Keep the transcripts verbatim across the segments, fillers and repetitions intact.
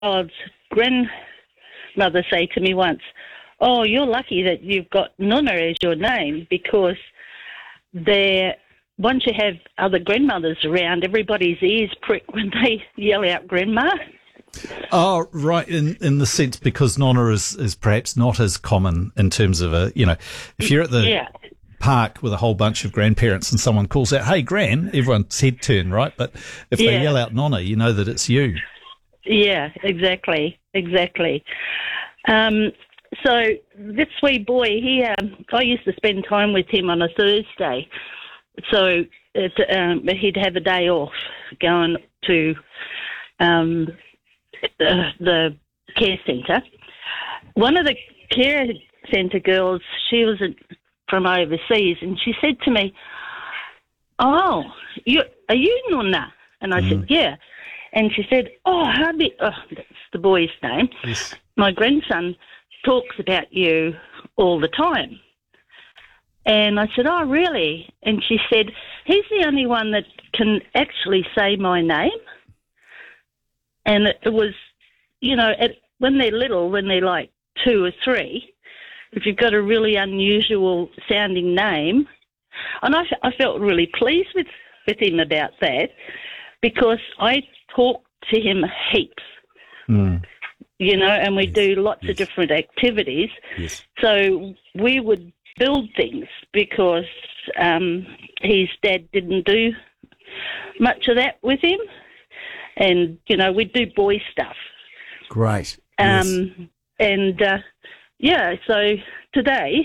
child's grandmother say to me once, "Oh, you're lucky that you've got Nonna as your name, because they're, once you have other grandmothers around, everybody's ears prick when they yell out grandma." Oh, right, in in the sense because Nonna is, is perhaps not as common in terms of a, you know, if you're at the yeah. park with a whole bunch of grandparents and someone calls out, "Hey, Gran," everyone's head turn, right? But if Yeah. they yell out Nonna, you know that it's you. Yeah, exactly, exactly. Um, so this wee boy, he, um, I used to spend time with him on a Thursday. So it, um, he'd have a day off going to um, the, the care centre. One of the care centre girls, she was from overseas, and she said to me, "Oh, you are you Nonna?" And I mm. said, "Yeah." And she said, "Oh, hubby," oh, that's the boy's name. Yes. "My grandson talks about you all the time." And I said, "Oh, really?" And she said, "He's the only one that can actually say my name." And it, it was, you know, at, when they're little, when they're like two or three, if you've got a really unusual sounding name, and I, I felt really pleased with, with him about that, because I talk to him heaps, mm. you know, and we yes. do lots yes. of different activities. Yes. So we would build things, because um, his dad didn't do much of that with him. And, you know, we'd do boy stuff. Great. Um, yes. And, uh, yeah, so today,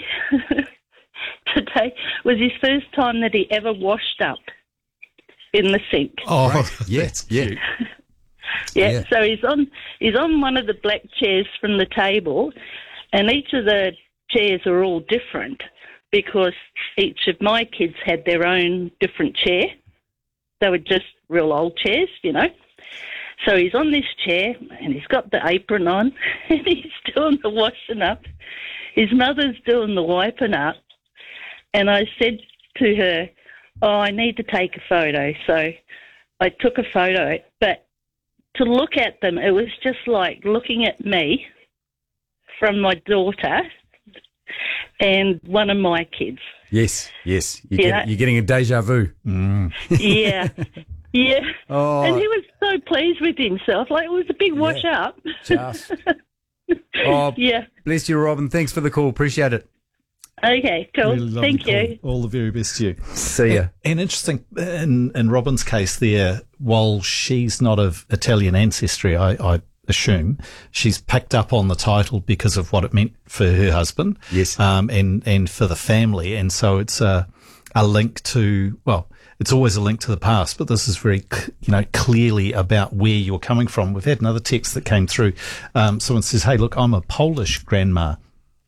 today was his first time that he ever washed up in the sink. Oh, right. yeah, yeah. yeah. Yeah. So he's on he's on one of the black chairs from the table, and each of the chairs are all different, because each of my kids had their own different chair. They were just real old chairs, you know. So he's on this chair, and he's got the apron on, and he's doing the washing up. His mother's doing the wiping up, and I said to her, "Oh, I need to take a photo." So I took a photo, but to look at them, it was just like looking at me from my daughter and one of my kids. Yes, yes. You're, Yeah. get, you're getting a deja vu. Mm. Yeah, yeah. Oh, And he was so pleased with himself. Like, it was a big wash up. just. Oh, Yeah. bless you, Robin. Thanks for the call. Appreciate it. Okay, cool. Really lovely Thank call. you. All the very best to you. See ya. And, and interesting, in, in Robin's case there, while she's not of Italian ancestry, I, I assume, she's picked up on the title because of what it meant for her husband. Yes. Um, and, and for the family. And so it's a, a link to, well, it's always a link to the past, but this is very, you know, clearly about where you're coming from. We've had another text that came through. Um, someone says, "Hey, look, I'm a Polish grandma.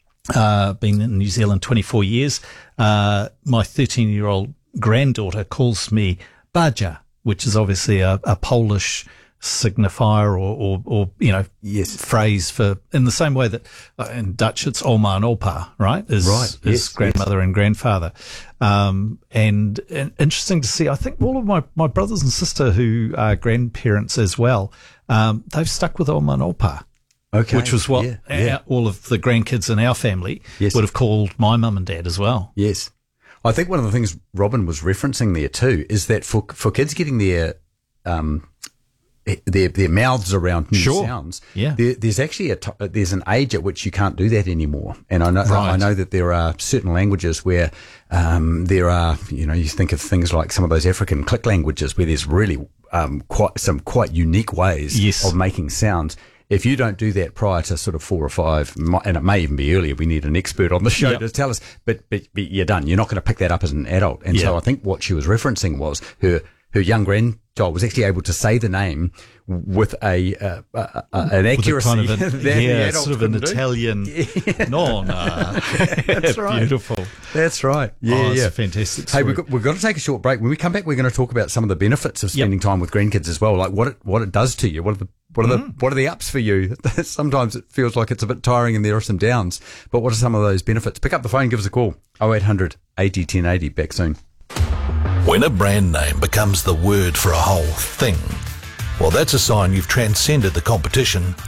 Uh, been in New Zealand twenty-four years. Uh, my thirteen-year-old granddaughter calls me Baja, which is obviously a, a Polish signifier or, or, or, you know, Yes. phrase for, in the same way that uh, in Dutch it's Oma and Opa, right? Is, Right. is Yes, grandmother yes. and grandfather. Um, and, and interesting to see, I think all of my, my brothers and sister who are grandparents as well, um, they've stuck with Oma and Opa. Okay. Which was what Yeah, our, yeah. all of the grandkids in our family Yes. would have called my mum and dad as well. Yes. I think one of the things Robin was referencing there too is that for for kids getting their um their their mouths around new Sure. sounds, Yeah. there, there's actually a t- there's an age at which you can't do that anymore. And I know Right. I know that there are certain languages where um there are, you know, you think of things like some of those African click languages where there's really um quite some quite unique ways Yes. of making sounds. If you don't do that prior to sort of four or five, and it may even be earlier, we need an expert on the show Yep. to tell us, but, but, but you're done. You're not going to pick that up as an adult. And so Yeah. I think what she was referencing was her, her young grandchild was actually able to say the name with a, uh, uh, uh, an accuracy With a kind of an, that the yeah, adult sort of an couldn't do. Italian. No, no. That's right. Beautiful. That's right. Yeah, oh, it's yeah. a fantastic Hey, story. we've got, we've got to take a short break. When we come back, we're going to talk about some of the benefits of spending time with grandkids as well, like what it what it does to you. What are the what are the Mm. what are the ups for you? Sometimes it feels like it's a bit tiring, and there are some downs. But what are some of those benefits? Pick up the phone, give us a call. Oh eight hundred eighty ten eighty. Back soon. When a brand name becomes the word for a whole thing, Well, that's a sign you've transcended the competition